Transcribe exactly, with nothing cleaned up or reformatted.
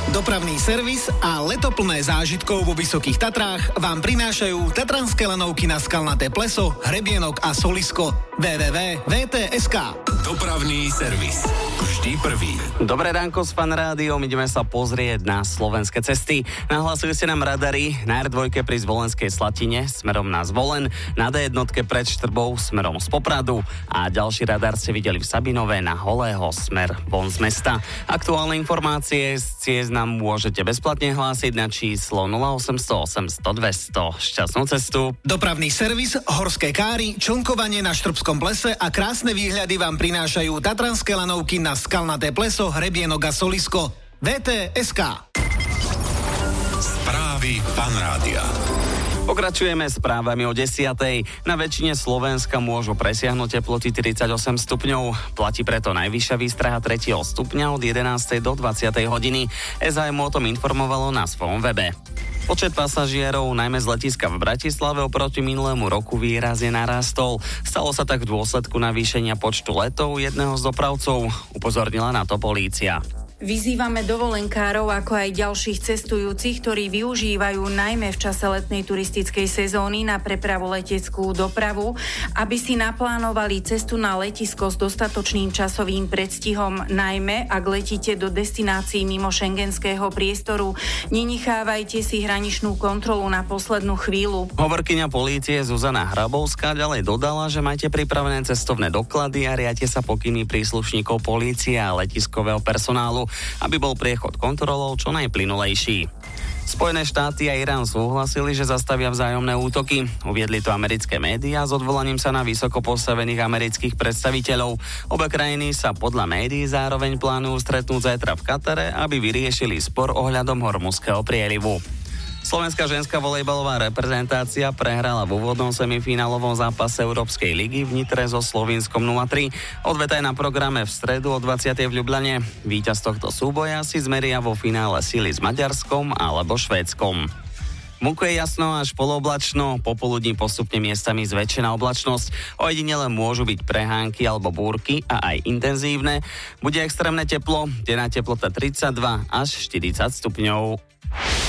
Dopravný servis a leto plné zážitkov vo Vysokých Tatrách vám prinášajú tatranské lanovky na Skalnaté pleso, Hrebienok a Solisko. w w w bodka v t bodka es ká. Dopravný servis. Vždy prvý. Dobré ránko s Fan Rádiom, ideme sa pozrieť na slovenské cesty. Nahlasujú ste nám radary na er dva pri Zvolenskej Slatine smerom na Zvolen, na dé jedna pred Štrbou smerom z Popradu a ďalší radar ste videli v Sabinove na Holého smer von z mesta. Aktuálne informácie z ciest nám môžete bezplatne hlásiť na číslo nula osem nula osem, sto, dvesto. Šťastnú cestu. Dopravný servis, horské káry, člnkovanie na Štrbskom plese a krásne výhľady vám prinášajú tatranské lanovky na Skalnaté pleso, Hrebienok a Solisko. vé té bodka es ká. Správy Fan Rádia. Pokračujeme správami o desiatej. Na väčšine Slovenska môžu presiahnuť teploty tridsaťosem stupňov. Platí preto najvyššia výstraha tretieho stupňa od jedenástej do dvadsiatej hodiny. es á em o tom informovalo na svojom webe. Počet pasažierov, najmä z letiska v Bratislave, oproti minulému roku výrazne narastol. Stalo sa tak v dôsledku navýšenia počtu letov jedného z dopravcov. Upozornila na to polícia. Vyzývame dovolenkárov, ako aj ďalších cestujúcich, ktorí využívajú najmä v čase letnej turistickej sezóny na prepravu leteckú dopravu, aby si naplánovali cestu na letisko s dostatočným časovým predstihom, najmä ak letíte do destinácií mimo šengenského priestoru. Nenechávajte si hraničnú kontrolu na poslednú chvíľu. Hovorkyňa polície Zuzana Hrabovská ďalej dodala, že majte pripravené cestovné doklady a riadte sa pokyny príslušníkov polície a letiskového personálu, aby bol priechod kontrolou čo najplynulejší. Spojené štáty a Irán súhlasili, že zastavia vzájomné útoky. Uviedli to americké médiá s odvolaním sa na vysoko postavených amerických predstaviteľov. Obe krajiny sa podľa médií zároveň plánujú stretnúť zajtra v Katare, aby vyriešili spor ohľadom Hormuzského prielivu. Slovenská ženská volejbalová reprezentácia prehrala v úvodnom semifinálovom zápase Európskej ligy v Nitre so Slovinskom nula tri. Odveta je na programe v stredu o dvadsiatej v Ljubljane. Víťaz tohto súboja si zmeria vo finále sily s Maďarskom alebo Švédskom. Vonku je jasno až poloblačno, popoludní postupne miestami zväčšená oblačnosť. Ojedinele môžu byť prehánky alebo búrky a aj intenzívne. Bude extrémne teplo, denná teplota tridsaťdva až štyridsať stupňov.